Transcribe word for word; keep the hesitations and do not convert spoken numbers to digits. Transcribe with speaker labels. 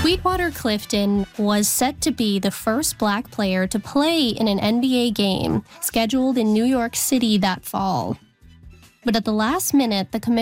Speaker 1: Sweetwater Clifton was set to be the first black player to play in an N B A game scheduled in New York City that fall. But at the last minute, the commission